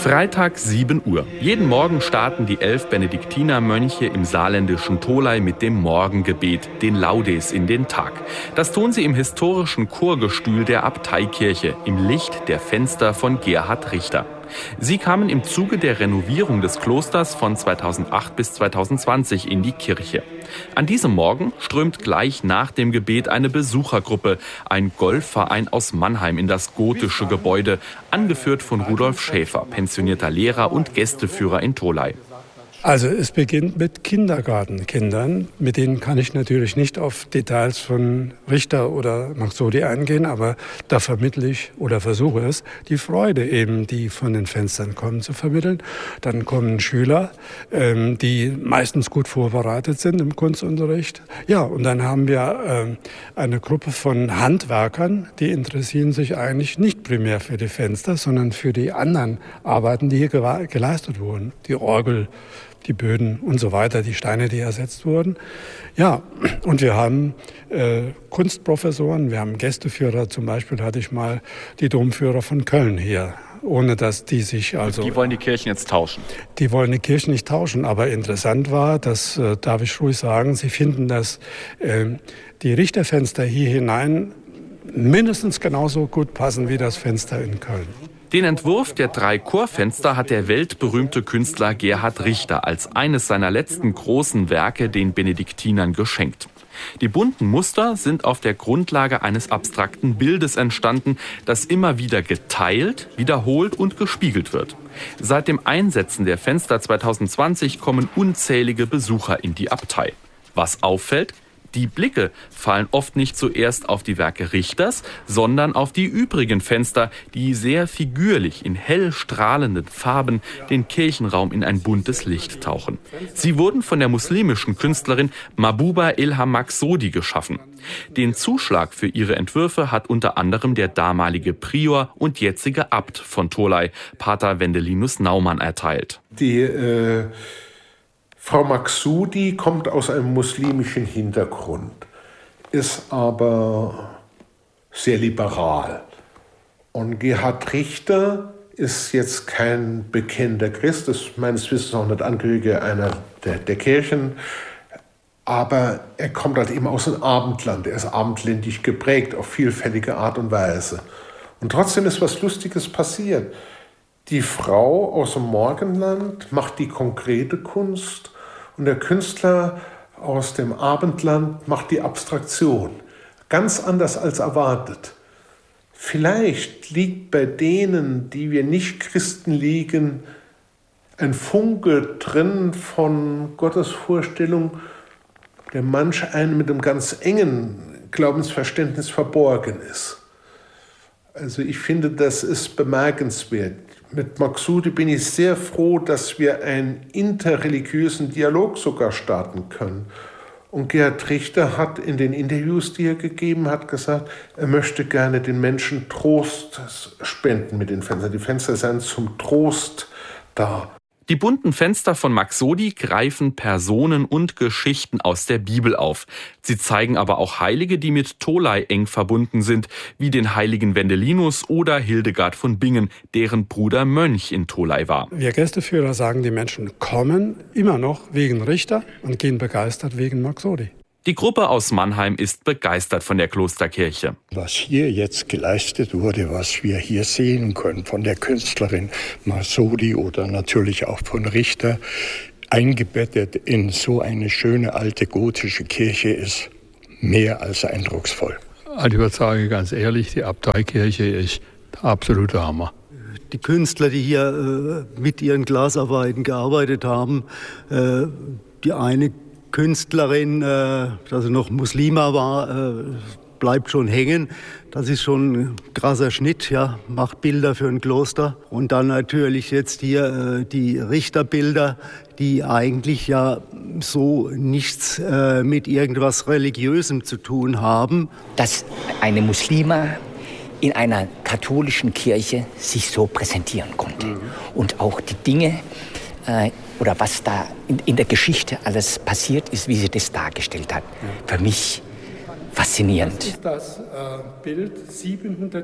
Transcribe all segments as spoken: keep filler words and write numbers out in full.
Freitag sieben Uhr. Jeden Morgen starten die elf Benediktinermönche im saarländischen Tholey mit dem Morgengebet, den Laudes in den Tag. Das tun sie im historischen Chorgestühl der Abteikirche, im Licht der Fenster von Gerhard Richter. Sie kamen im Zuge der Renovierung des Klosters von zweitausendacht bis zweitausendzwanzig in die Kirche. An diesem Morgen strömt gleich nach dem Gebet eine Besuchergruppe, ein Golfverein aus Mannheim, in das gotische Gebäude, angeführt von Rudolf Schäfer, pensionierter Lehrer und Gästeführer in Tholey. Also es beginnt mit Kindergartenkindern. Mit denen kann ich natürlich nicht auf Details von Richter oder Maxodi eingehen, aber da vermittle ich oder versuche es, die Freude eben, die von den Fenstern kommen, zu vermitteln. Dann kommen Schüler, ähm, die meistens gut vorbereitet sind im Kunstunterricht. Ja, und dann haben wir ähm, eine Gruppe von Handwerkern, die interessieren sich eigentlich nicht primär für die Fenster, sondern für die anderen Arbeiten, die hier geleistet wurden. Die Orgel, die Böden und so weiter, die Steine, die ersetzt wurden. Ja, und wir haben äh, Kunstprofessoren, wir haben Gästeführer, zum Beispiel hatte ich mal die Domführer von Köln hier, ohne dass die sich also... Die wollen die Kirchen jetzt tauschen? Die wollen die Kirchen nicht tauschen, aber interessant war, das äh, darf ich ruhig sagen, sie finden, dass äh, die Richterfenster hier hinein mindestens genauso gut passen wie das Fenster in Köln. Den Entwurf der drei Chorfenster hat der weltberühmte Künstler Gerhard Richter als eines seiner letzten großen Werke den Benediktinern geschenkt. Die bunten Muster sind auf der Grundlage eines abstrakten Bildes entstanden, das immer wieder geteilt, wiederholt und gespiegelt wird. Seit dem Einsetzen der Fenster zweitausendzwanzig kommen unzählige Besucher in die Abtei. Was auffällt? Die Blicke fallen oft nicht zuerst auf die Werke Richters, sondern auf die übrigen Fenster, die sehr figürlich in hell strahlenden Farben den Kirchenraum in ein buntes Licht tauchen. Sie wurden von der muslimischen Künstlerin Mahbuba Ilham Maxodi geschaffen. Den Zuschlag für ihre Entwürfe hat unter anderem der damalige Prior und jetzige Abt von Tholey, Pater Wendelinus Naumann, erteilt. Die äh Frau Maxodi kommt aus einem muslimischen Hintergrund, ist aber sehr liberal. Und Gerhard Richter ist jetzt kein bekennender Christ, ist meines Wissens auch nicht Angehöriger einer der, der Kirchen, aber er kommt halt eben aus dem Abendland, er ist abendländisch geprägt auf vielfältige Art und Weise. Und trotzdem ist was Lustiges passiert. Die Frau aus dem Morgenland macht die konkrete Kunst und der Künstler aus dem Abendland macht die Abstraktion. Ganz anders als erwartet. Vielleicht liegt bei denen, die wir nicht Christen liegen, ein Funke drin von Gottesvorstellung, der manch einem mit einem ganz engen Glaubensverständnis verborgen ist. Also ich finde, das ist bemerkenswert. Mit Maxodi bin ich sehr froh, dass wir einen interreligiösen Dialog sogar starten können. Und Gerhard Richter hat in den Interviews, die er gegeben hat, gesagt, er möchte gerne den Menschen Trost spenden mit den Fenstern. Die Fenster seien zum Trost da. Die bunten Fenster von Maxodi greifen Personen und Geschichten aus der Bibel auf. Sie zeigen aber auch Heilige, die mit Tholey eng verbunden sind, wie den heiligen Wendelinus oder Hildegard von Bingen, deren Bruder Mönch in Tholey war. Wir Gästeführer sagen, die Menschen kommen immer noch wegen Richter und gehen begeistert wegen Maxodi. Die Gruppe aus Mannheim ist begeistert von der Klosterkirche. Was hier jetzt geleistet wurde, was wir hier sehen können von der Künstlerin Maxodi oder natürlich auch von Richter, eingebettet in so eine schöne alte gotische Kirche, ist mehr als eindrucksvoll. Also ich würde sagen, ganz ehrlich, die Abteikirche ist der absolute Hammer. Die Künstler, die hier äh, mit ihren Glasarbeiten gearbeitet haben, äh, die eine Künstlerin, äh, dass sie noch Muslima war, äh, bleibt schon hängen. Das ist schon ein krasser Schnitt, ja, macht Bilder für ein Kloster. Und dann natürlich jetzt hier äh, die Richterbilder, die eigentlich ja so nichts äh, mit irgendwas Religiösem zu tun haben. Dass eine Muslima in einer katholischen Kirche sich so präsentieren konnte. Mhm. Und auch die Dinge, äh, oder was da in, in der Geschichte alles passiert ist, wie sie das dargestellt hat. Ja. Für mich faszinierend. Das ist das äh, Bild siebenhundertvierundsiebzig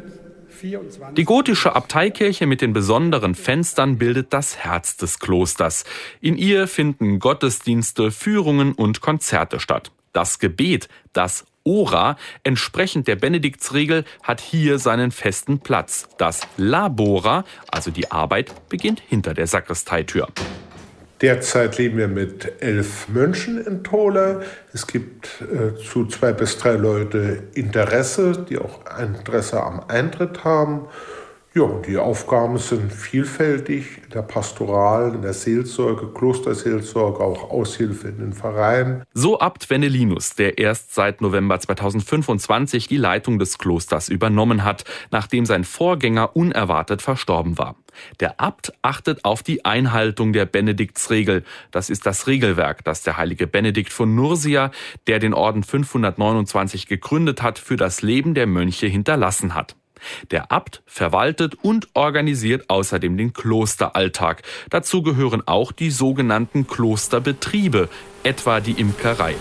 Die gotische Abteikirche mit den besonderen Fenstern bildet das Herz des Klosters. In ihr finden Gottesdienste, Führungen und Konzerte statt. Das Gebet, das Ora, entsprechend der Benediktsregel, hat hier seinen festen Platz. Das Labora, also die Arbeit, beginnt hinter der Sakristeitür. Derzeit leben wir mit elf Mönchen in Tola. Es gibt äh, zu zwei bis drei Leute Interesse, die auch Interesse am Eintritt haben. Ja, die Aufgaben sind vielfältig, in der Pastoral, in der Seelsorge, Klosterseelsorge, auch Aushilfe in den Vereinen. So Abt Wennelinus, der erst seit November zweitausendfünfundzwanzig die Leitung des Klosters übernommen hat, nachdem sein Vorgänger unerwartet verstorben war. Der Abt achtet auf die Einhaltung der Benediktsregel. Das ist das Regelwerk, das der heilige Benedikt von Nursia, der den Orden fünfhundertneunundzwanzig gegründet hat, für das Leben der Mönche hinterlassen hat. Der Abt verwaltet und organisiert außerdem den Klosteralltag. Dazu gehören auch die sogenannten Klosterbetriebe, etwa die Imkerei.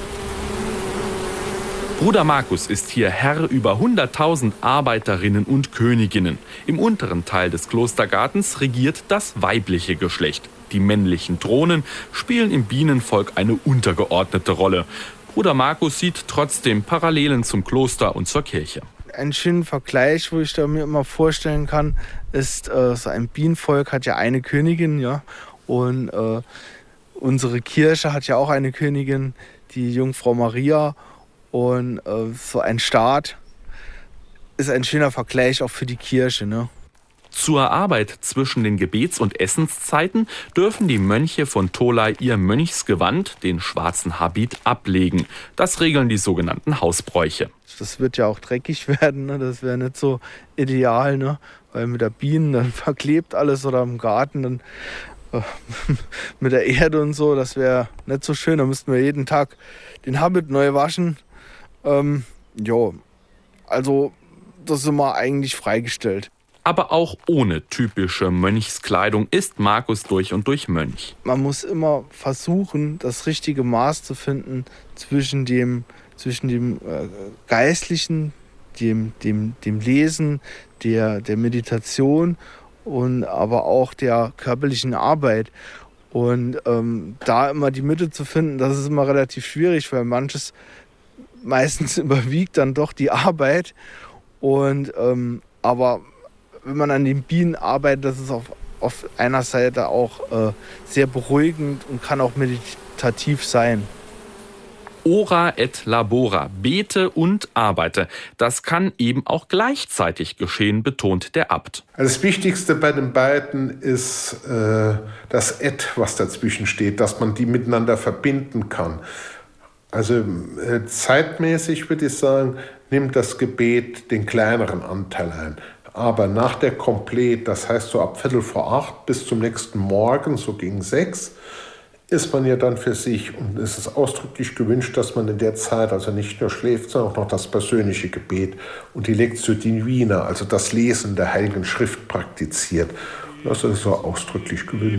Bruder Markus ist hier Herr über hunderttausend Arbeiterinnen und Königinnen. Im unteren Teil des Klostergartens regiert das weibliche Geschlecht. Die männlichen Drohnen spielen im Bienenvolk eine untergeordnete Rolle. Bruder Markus sieht trotzdem Parallelen zum Kloster und zur Kirche. Ein schöner Vergleich, wo ich da mir immer vorstellen kann, ist, äh, so ein Bienenvolk hat ja eine Königin, ja, und äh, unsere Kirche hat ja auch eine Königin, die Jungfrau Maria, und äh, so ein Staat ist ein schöner Vergleich auch für die Kirche, ne? Zur Arbeit zwischen den Gebets- und Essenszeiten dürfen die Mönche von Tola ihr Mönchsgewand, den schwarzen Habit, ablegen. Das regeln die sogenannten Hausbräuche. Das wird ja auch dreckig werden, ne? Das wäre nicht so ideal, ne? Weil mit der Bienen dann verklebt alles oder im Garten dann äh, mit der Erde und so, das wäre nicht so schön. Da müssten wir jeden Tag den Habit neu waschen. Ähm, jo, also das ist immer eigentlich freigestellt. Aber auch ohne typische Mönchskleidung ist Markus durch und durch Mönch. Man muss immer versuchen, das richtige Maß zu finden zwischen dem, zwischen dem äh, Geistlichen, dem, dem, dem Lesen, der, der Meditation und aber auch der körperlichen Arbeit. Und ähm, da immer die Mitte zu finden, das ist immer relativ schwierig, weil manches meistens überwiegt dann doch die Arbeit. Und ähm, aber wenn man an den Bienen arbeitet, das ist auf, auf einer Seite auch äh, sehr beruhigend und kann auch meditativ sein. Ora et labora, bete und arbeite. Das kann eben auch gleichzeitig geschehen, betont der Abt. Also das Wichtigste bei den beiden ist äh, das Et, was dazwischen steht, dass man die miteinander verbinden kann. Also äh, zeitmäßig würde ich sagen, nimmt das Gebet den kleineren Anteil ein. Aber nach der Komplet, das heißt so ab Viertel vor acht bis zum nächsten Morgen, so gegen sechs, ist man ja dann für sich. Und es ist ausdrücklich gewünscht, dass man in der Zeit also nicht nur schläft, sondern auch noch das persönliche Gebet und die Lectio Divina, also das Lesen der Heiligen Schrift praktiziert. Das ist so ausdrücklich gewünscht.